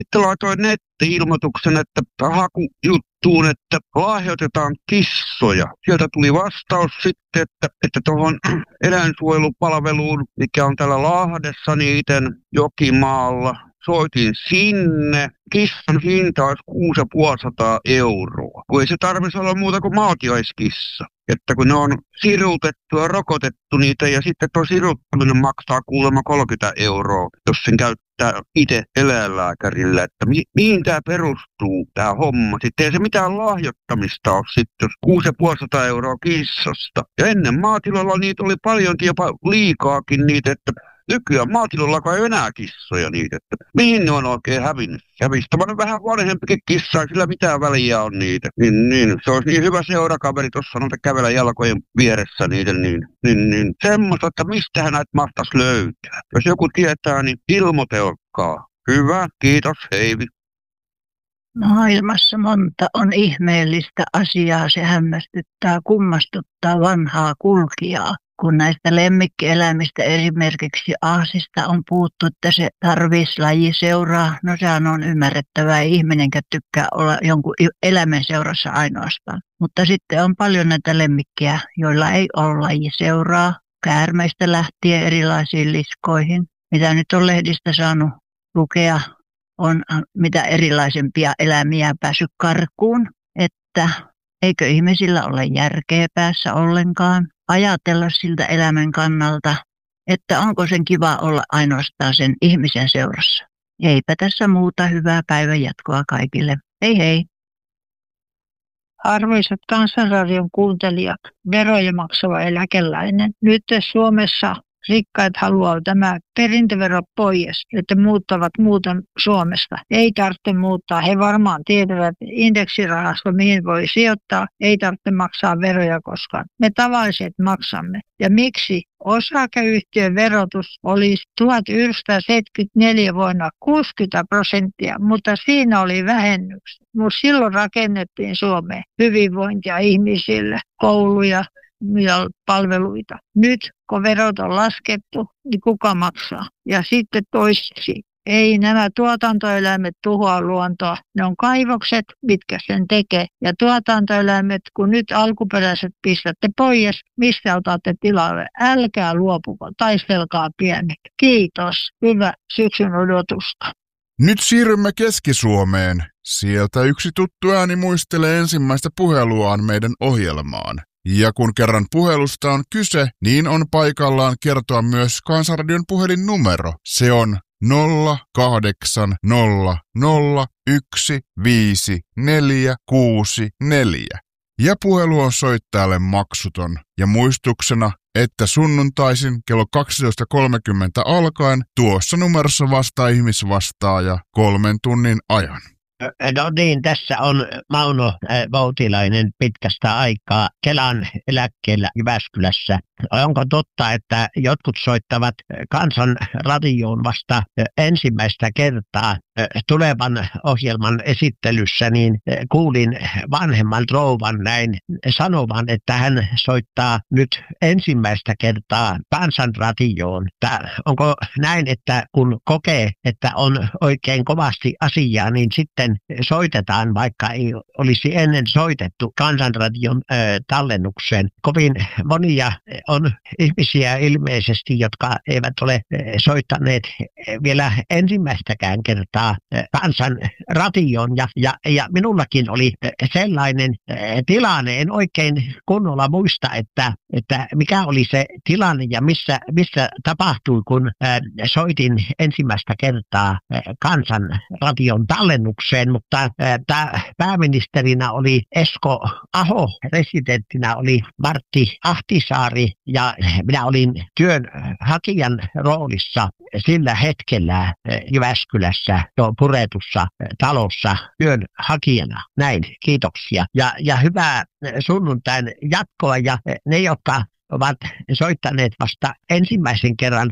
Sitten laitoin netti-ilmoituksen, että hakujuttuun, että lahjoitetaan kissoja. Sieltä tuli vastaus sitten, että tuohon eläinsuojelupalveluun, mikä on täällä Lahdessa niiden Jokimaalla. Soitin sinne. Kissan hinta olisi 650 €. Kun ei se tarvitsisi olla muuta kuin maatiaiskissa. Että kun ne on sirutettu ja rokotettu niitä ja sitten tuo siruttaminen maksaa kuulemma 30 €, jos sen käyttää itse eläinlääkärillä. Että mihin tämä perustuu, tämä homma. Sitten ei se mitään lahjoittamista ole sitten, jos 650 € kissasta. Ja ennen maatilalla niitä oli paljonkin, jopa liikaakin niitä, että nykyään maatilalla ei enää kissoja niitä, että mihin ne on oikein hävinnyt. Hävisi tämmöinen vähän vanhempikin kissa, sillä mitään väliä on niitä. Niin. Se olisi niin hyvä seurakaveri tuossa noita kävellä jalkojen vieressä niiden, niin. Semmoista, että mistähän näitä mahtaisi löytää. Jos joku tietää, niin ilmoitelkaa. Hyvä, kiitos, Heivi. Maailmassa monta on ihmeellistä asiaa, se hämmästyttää, kummastuttaa vanhaa kulkijaa. Kun näistä lemmikkieläimistä, esimerkiksi aasista, on puhuttu, että se tarvitsisi lajiseuraa, no sehän on ymmärrettävää, ei ihminenkään tykkää olla jonkun eläimen seurassa ainoastaan. Mutta sitten on paljon näitä lemmikkiä, joilla ei ole lajiseuraa, käärmeistä lähtien erilaisiin liskoihin. Mitä nyt on lehdistä saanut lukea, on mitä erilaisempia eläimiä päässyt karkuun, että eikö ihmisillä ole järkeä päässä ollenkaan. Ajatella siltä elämän kannalta, että onko sen kiva olla ainoastaan sen ihmisen seurassa. Eipä tässä muuta, hyvää päivän jatkoa kaikille. Hei hei! Arvoisat Kansanradion kuuntelijat, veroja maksava eläkeläinen. Nyt Suomessa rikkaat haluaa tämä perintövero pois, että muuttavat muuten Suomesta. Ei tarvitse muuttaa. He varmaan tietävät indeksirahasto, mihin voi sijoittaa. Ei tarvitse maksaa veroja koskaan. Me tavalliset maksamme. Ja miksi? Osakeyhtiön verotus oli 1974 vuonna 60%, mutta siinä oli vähennyksiä. Mutta silloin rakennettiin Suomeen hyvinvointia ihmisille, kouluja ja palveluita. Nyt kun verot on laskettu, niin kuka maksaa? Ja sitten toiseksi, ei nämä tuotantoeläimet tuhoa luontoa. Ne on kaivokset, mitkä sen tekee. Ja tuotantoeläimet, kun nyt alkuperäiset pistätte pois, mistä otatte tilalle? Älkää luopuko, taistelkaa pienet. Kiitos. Hyvä syksyn odotusta. Nyt siirrymme Keski-Suomeen. Sieltä yksi tuttu ääni muistelee ensimmäistä puheluaan meidän ohjelmaan. Ja kun kerran puhelusta on kyse, niin on paikallaan kertoa myös Kansanradion puhelinnumero. Se on 0800155464. Ja puhelu on soittajalle maksuton. Ja muistuksena, että sunnuntaisin kello 12.30 alkaen tuossa numerossa vastaa ihmisvastaaja 3 tunnin ajan. No niin, tässä on Mauno Voutilainen pitkästä aikaa Kelan eläkkeellä Jyväskylässä. Onko totta, että jotkut soittavat Kansanradioon vasta ensimmäistä kertaa? Tulevan ohjelman esittelyssä niin kuulin vanhemman rouvan näin sanovan, että hän soittaa nyt ensimmäistä kertaa Kansanradioon. Onko näin, että kun kokee, että on oikein kovasti asiaa, niin sitten soitetaan, vaikka ei olisi ennen soitettu Kansanradion tallennukseen? Kovin monia on ihmisiä ilmeisesti, jotka eivät ole soittaneet vielä ensimmäistäkään kertaa Kansanradioon ja minullakin oli sellainen tilanne, en oikein kunnolla muista, että mikä oli se tilanne ja missä tapahtui, kun soitin ensimmäistä kertaa Kansanradion tallennukseen, mutta pääministerinä oli Esko Aho, presidenttinä oli Martti Ahtisaari ja minä olin työnhakijan roolissa sillä hetkellä Jyväskylässä puretussa talossa työnhakijana. Näin, kiitoksia. Ja hyvää sunnuntain jatkoa ja ne, jotka ovat soittaneet vasta ensimmäisen kerran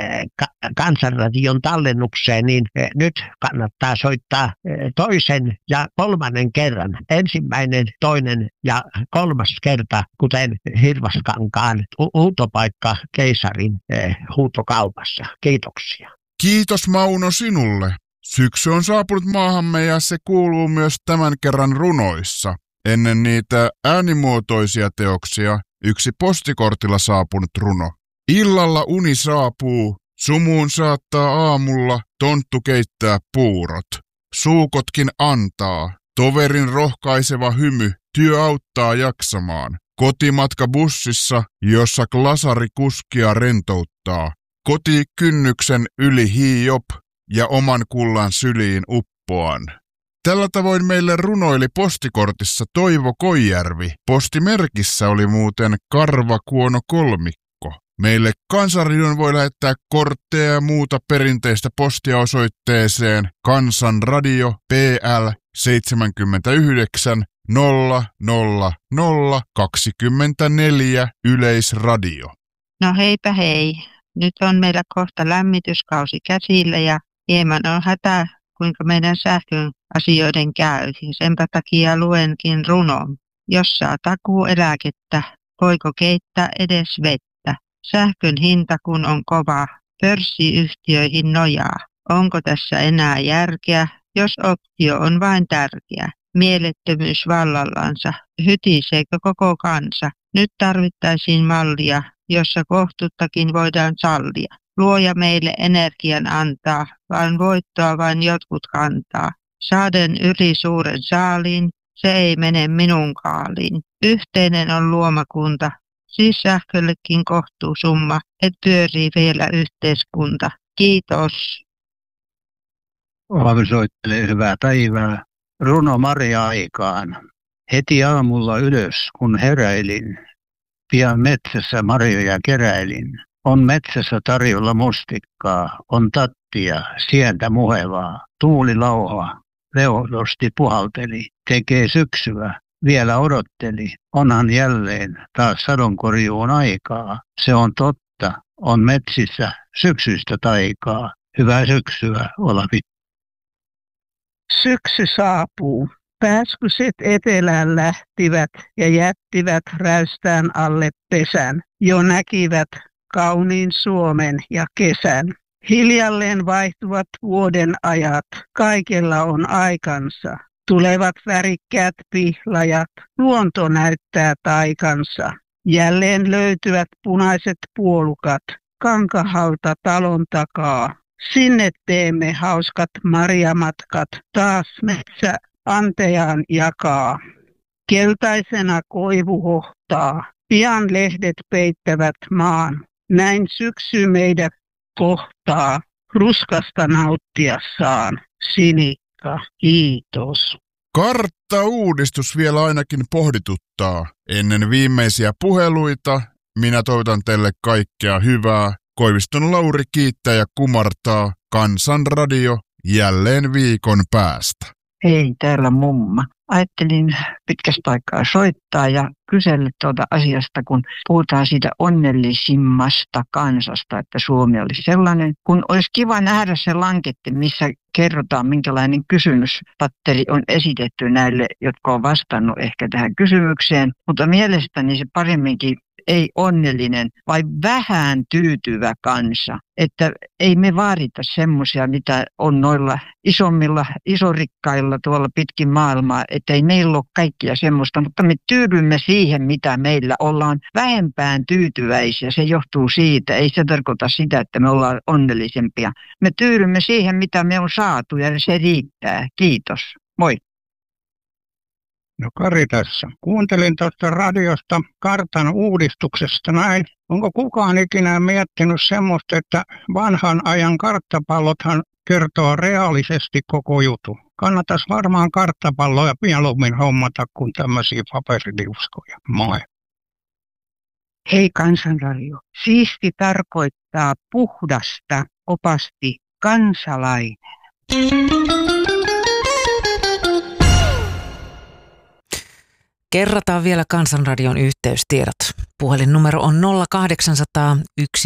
Kansanradion tallennukseen, niin nyt kannattaa soittaa toisen ja kolmannen kerran. Ensimmäinen, toinen ja kolmas kerta, kuten Hirvaskankaan huutopaikka keisarin huutokaupassa. Kiitoksia. Kiitos Mauno sinulle. Syksy on saapunut maahamme ja se kuuluu myös tämän kerran runoissa. Ennen niitä äänimuotoisia teoksia yksi postikortilla saapunut runo. Illalla uni saapuu, sumuun saattaa aamulla tonttu keittää puurot. Suukotkin antaa, toverin rohkaiseva hymy, työ auttaa jaksamaan. Kotimatka bussissa, jossa glasari kuskia rentouttaa. Kotikynnyksen yli hiiop ja oman kullan syliin uppoan. Tällä tavoin meille runoili postikortissa Toivo Koijärvi. Postimerkissä oli muuten Karva Kuono kolmikko. Meille Kansanradion voi lähettää kortteja ja muuta perinteistä postia osoitteeseen Kansanradio PL 79 00024 Yleisradio. No heipä hei. Nyt on meillä kohta lämmityskausi käsillä ja hieman on hätä, kuinka meidän sähkön asioiden käy. Senpä takia luenkin runon. Jos saa takuueläkettä, voiko keittää edes vettä? Sähkön hinta kun on kova, pörssiyhtiöihin nojaa. Onko tässä enää järkeä, jos optio on vain tärkeä? Mielettömyys vallallansa, hytiseekö koko kansa? Nyt tarvittaisiin mallia, jossa kohtuuttakin voidaan sallia. Luoja meille energian antaa, vaan voittoa vain jotkut kantaa. Saaden yli suuren saaliin, se ei mene minun kaaliin. Yhteinen on luomakunta, siis sähköllekin kohtuusumma, et pyörii vielä yhteiskunta. Kiitos. Olavi soittelee hyvää päivää. Runo Marja-aikaan. Heti aamulla ylös, kun heräilin. Pian metsässä marjoja keräilin. On metsässä tarjolla mustikkaa, on tattia, sientä muhevaa. Tuuli lauhaa, leodosti puhalteli, tekee syksyä, vielä odotteli. Onhan jälleen taas sadonkorjuun aikaa. Se on totta, on metsissä syksystä taikaa. Hyvää syksyä, Olavi. Syksy saapuu. Pääskyset etelään lähtivät ja jättivät räystään alle pesän. Jo näkivät kauniin Suomen ja kesän. Hiljalleen vaihtuvat vuoden ajat, kaikella on aikansa. Tulevat värikkäät pihlajat, luonto näyttää taikansa. Jälleen löytyvät punaiset puolukat, Kankahalta talon takaa. Sinne teemme hauskat marjamatkat, taas metsä antejaan jakaa. Keltaisena koivu hohtaa, pian lehdet peittävät maan. Näin syksy meidät kohtaa, ruskasta nauttia saan. Sinikka, kiitos. Kartta-uudistus vielä ainakin pohdituttaa. Ennen viimeisiä puheluita minä toivotan teille kaikkea hyvää. Koiviston Lauri kiittää ja kumartaa. Kansanradio jälleen viikon päästä. Hei, täällä mumma. Ajattelin pitkästä aikaa soittaa ja kysellä tuota asiasta, kun puhutaan siitä onnellisimmasta kansasta, että Suomi olisi sellainen. Kun olisi kiva nähdä se lanketti, missä kerrotaan, minkälainen kysymyspatteri on esitetty näille, jotka on vastannut ehkä tähän kysymykseen. Mutta mielestäni se paremminkin ei onnellinen, vai vähän tyytyvä kansa. Että ei me vaadita semmoisia, mitä on noilla isommilla, isorikkailla tuolla pitkin maailmaa, että ei meillä ole kaikkia semmoista, mutta me tyydymme siihen, mitä meillä ollaan vähempään tyytyväisiä. Se johtuu siitä, ei se tarkoita sitä, että me ollaan onnellisempia. Me tyydymme siihen, mitä me on saatu ja se riittää. Kiitos. Moi. No Kari tässä. Kuuntelin tuosta radiosta kartan uudistuksesta näin. Onko kukaan ikinä miettinyt semmoista, että vanhan ajan karttapallothan kertoo reaalisesti koko jutu? Kannattaisi varmaan karttapalloja mieluummin hommata kuin tämmöisiä paperiliuskoja. Moi. Hei Kansanradio. Siisti tarkoittaa puhdasta, opasti kansalainen. Kerrataan vielä Kansanradion yhteystiedot. Puhelinnumero on 0800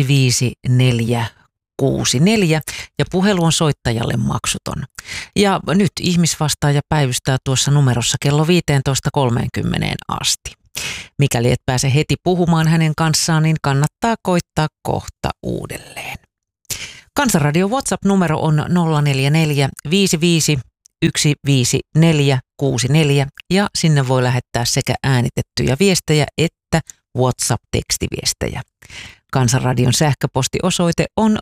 15464 ja puhelu on soittajalle maksuton. Ja nyt ihmisvastaaja päivystää tuossa numerossa kello 15.30 asti. Mikäli et pääse heti puhumaan hänen kanssaan, niin kannattaa koittaa kohta uudelleen. Kansanradion WhatsApp-numero on 044 55 154 64 ja sinne voi lähettää sekä äänitettyjä viestejä että WhatsApp-tekstiviestejä. Kansanradion sähköpostiosoite on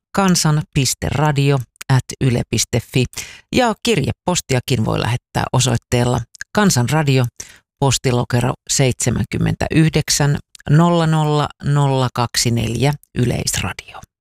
kansan.radio@yle.fi ja kirjepostiakin voi lähettää osoitteella Kansanradio, postilokero 79 00024 Yleisradio.